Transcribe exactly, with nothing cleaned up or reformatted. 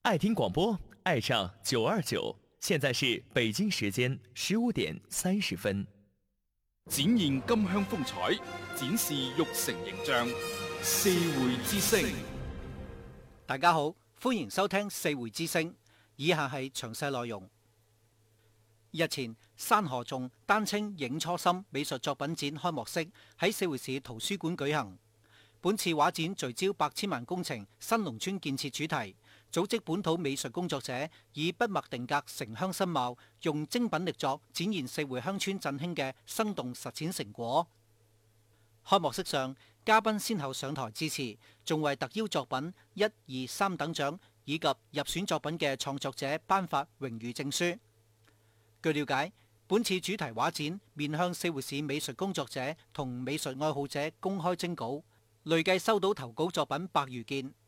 爱听广播，爱上九二九。现在是北京时间十五点三十分。 展現金鄉風采，展示玉成形象。四會之聲， 大家好，歡迎收聽四會之聲。以下係詳細內容。日前，山河頌丹青影初心美術作品展開幕式喺四會市圖書館舉行。本次畫展聚焦百千萬工程新農村建設主題，組織本土美術工作者以筆墨定格城鄉新貌，用精品力作展現四會鄉村振興嘅生動實踐成果。開幕式上，嘉賓先後上台致辭，仲為特邀作品一、二、三等獎以及入選作品嘅創作者頒發榮譽證書。據了解，本次主題畫展面向四會市美術工作者同美術愛好者公開徵稿。累計收到投稿作品百餘件，